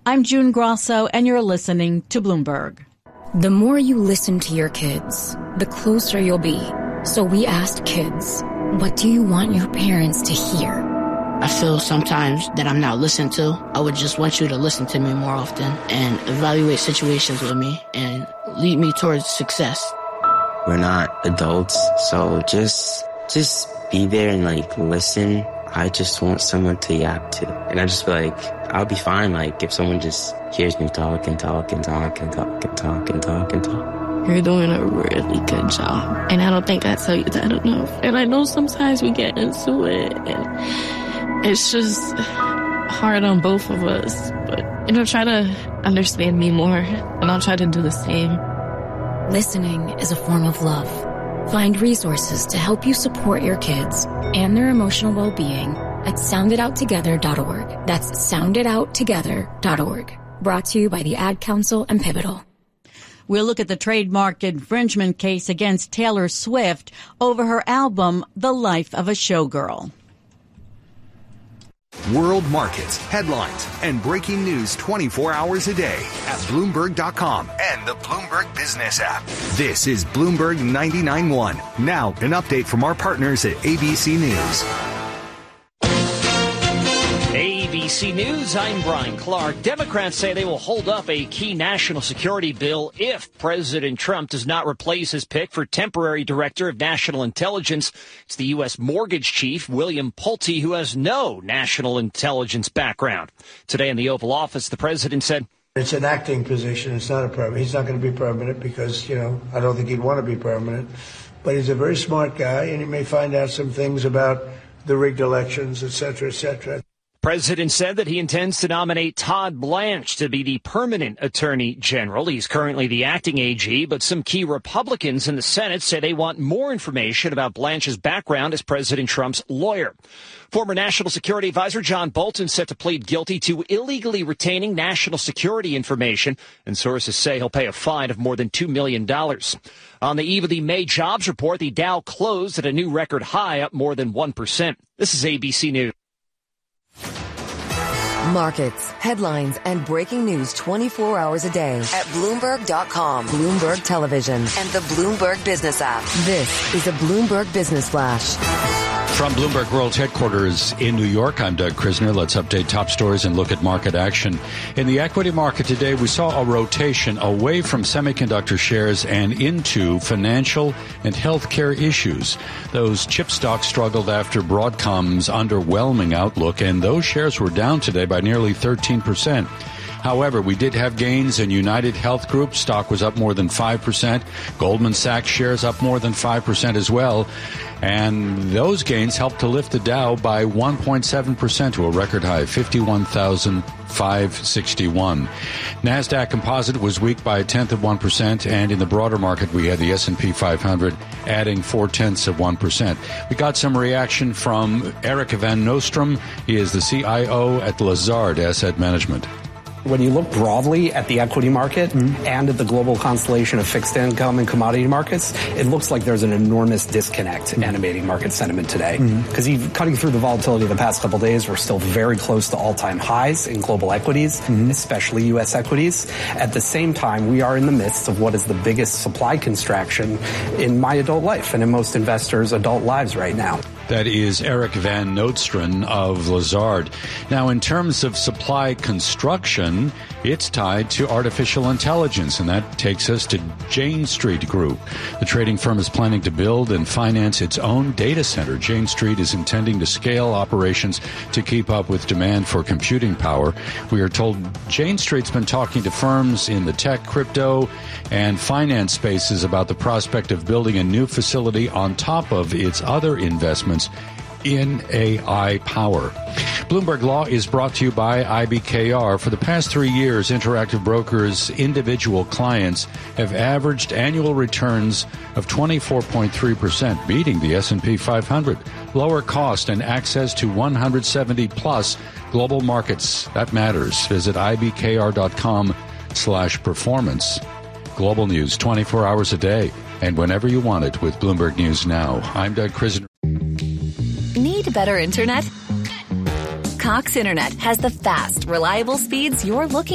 I'm June Grosso, and you're listening to Bloomberg. The more you listen to your kids, the closer you'll be. So we asked kids, what do you want your parents to hear? I feel sometimes that I'm not listened to. I would just want you to listen to me more often and evaluate situations with me and lead me towards success. We're not adults, so just be there and listen. I just want someone to yap to. And I just feel I'll be fine if someone just hears me talk and talk and talk and talk and talk and talk and talk. You're doing a really good job. And I don't think I tell you that enough. And I know sometimes we get into it and it's just hard on both of us. But, try to understand me more and I'll try to do the same. Listening is a form of love. Find resources to help you support your kids and their emotional well-being at sounditouttogether.org. That's sounditouttogether.org. Brought to you by the Ad Council and Pivotal. We'll look at the trademark infringement case against Taylor Swift over her album, The Life of a Showgirl. World markets, headlines, and breaking news 24 hours a day at Bloomberg.com and the Bloomberg Business app. This is Bloomberg 99.1. Now, an update from our partners at ABC News. ABC News, I'm Brian Clark. Democrats say they will hold up a key national security bill if President Trump does not replace his pick for temporary director of national intelligence. It's the U.S. mortgage chief, William Pulte, who has no national intelligence background. Today in the Oval Office, the president said, it's an acting position. It's not a permanent. He's not going to be permanent because, I don't think he'd want to be permanent. But he's a very smart guy, and he may find out some things about the rigged elections, et cetera, et cetera. President said that he intends to nominate Todd Blanche to be the permanent attorney general. He's currently the acting AG, but some key Republicans in the Senate say they want more information about Blanche's background as President Trump's lawyer. Former National Security Advisor John Bolton set to plead guilty to illegally retaining national security information, and sources say he'll pay a fine of more than $2 million. On the eve of the May jobs report, the Dow closed at a new record high, up more than 1%. This is ABC News. Markets, headlines, and breaking news 24 hours a day at Bloomberg.com, Bloomberg Television, and the Bloomberg Business app. This is a Bloomberg Business Flash. From Bloomberg World Headquarters in New York, I'm Doug Krisner. Let's update top stories and look at market action. In the equity market today, we saw a rotation away from semiconductor shares and into financial and healthcare issues. Those chip stocks struggled after Broadcom's underwhelming outlook, and those shares were down today by nearly 13%. However, we did have gains in United Health Group. Stock was up more than 5%. Goldman Sachs shares up more than 5% as well. And those gains helped to lift the Dow by 1.7% to a record high of 51,561. NASDAQ Composite was weak by 0.1%. And in the broader market, we had the S&P 500 adding 0.4%. We got some reaction from Eric Van Nostrum. He is the CIO at Lazard Asset Management. When you look broadly at the equity market and at the global constellation of fixed income and commodity markets, it looks like there's an enormous disconnect animating market sentiment today. Because cutting through the volatility of the past couple of days, we're still very close to all-time highs in global equities, especially U.S. equities. At the same time, we are in the midst of what is the biggest supply contraction in my adult life and in most investors' adult lives right now. That is Eric Van Nostrand of Lazard. Now, in terms of supply construction, it's tied to artificial intelligence, and that takes us to Jane Street Group. The trading firm is planning to build and finance its own data center. Jane Street is intending to scale operations to keep up with demand for computing power. We are told Jane Street's been talking to firms in the tech, crypto, and finance spaces about the prospect of building a new facility on top of its other investments in AI power. Bloomberg Law is brought to you by IBKR. For the past 3 years, Interactive Brokers' individual clients have averaged annual returns of 24.3%, beating the S&P 500. Lower cost and access to 170-plus global markets. That matters. Visit ibkr.com/performance. Global news 24 hours a day and whenever you want it with Bloomberg News Now. I'm Doug Krisner. Need better internet? Cox Internet has the fast, reliable speeds you're looking